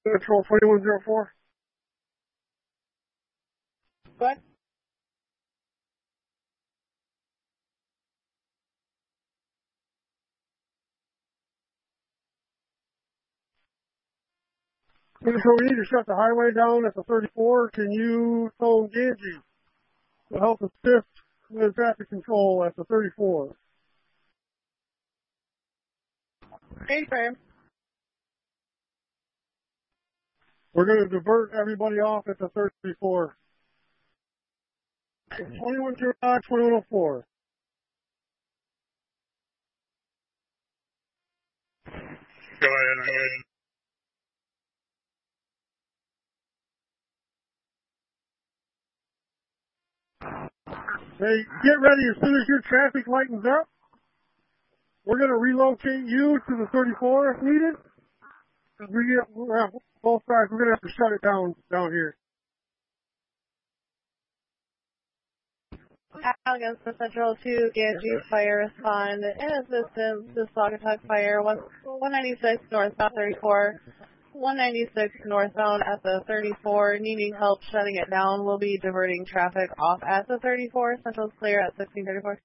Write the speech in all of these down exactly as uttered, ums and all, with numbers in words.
Control twenty-one zero four. What? Control, we need to shut the highway down at the thirty-four. Can you phone Ganji to help assist with traffic control at the thirty-four? Hey, frame. We're going to divert everybody off at the thirty-four. twenty-one oh five, twenty-one oh four. Go ahead, go ahead. Hey, get ready. As soon as your traffic lightens up, we're going to relocate you to the thirty-four if needed. We get, we'll have both sides. We're going to have to shut it down down here. Against the Central two, Ganji Fire respond in assistance to Saugatuck Fire, one ninety-six northbound thirty-four, one ninety-six northbound at the thirty-four, needing help shutting it down. We'll be diverting traffic off at the thirty-four. Central's clear at sixteen thirty-four.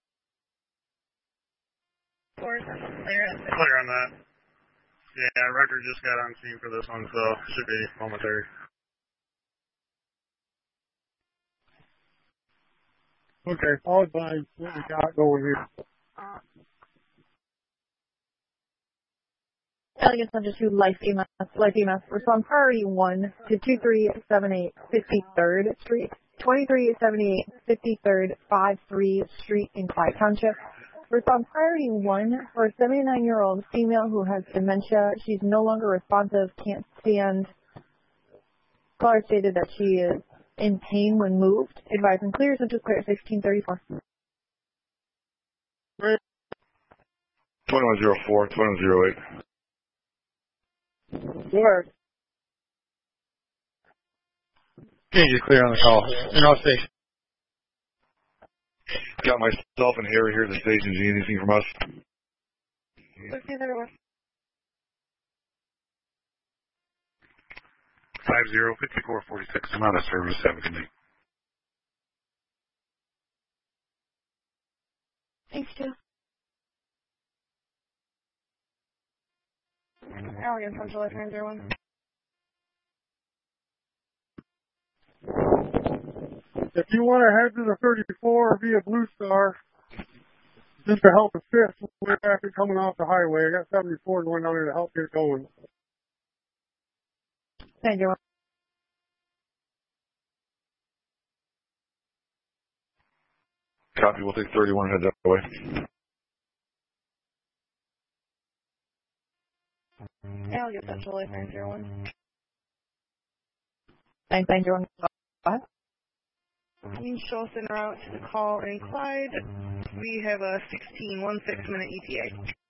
Clear on that. Yeah, Record just got on scene for this one, so should be momentary. Okay, I'll advise what we got going here. Elegant Central two, Life E M S, Life E M S, respond priority one to two three seven eight fifty-third Street, twenty-three seventy-eight fifty-third fifty-three Street in Clyde Township. Respond priority one for a seventy-nine-year-old female who has dementia. She's no longer responsive, can't stand. Caller stated that she is in pain when moved. Advise and clear, Central clear at sixteen thirty-four. twenty-one oh four, twenty-one oh eight. Where? Change is clear on the call. In all station. Got myself and Harry here at the station. Do you need anything from us? sixteen thirty-four. five zero, fifty-four forty-six. I'm out of service. Have a good night. Thanks, Joe. Elegant Central, nine zero one. If you want to head to the thirty-four via Blue Star, just to help assist with traffic coming off the highway, I got seventy-four going down there to help get going. Thank you. Copy, we'll take thirty-one and head that way. Elegant Central, nine zero one. Thank, thank you. What? You show us en route to the call in Clyde. We have a sixteen one six minute E T A.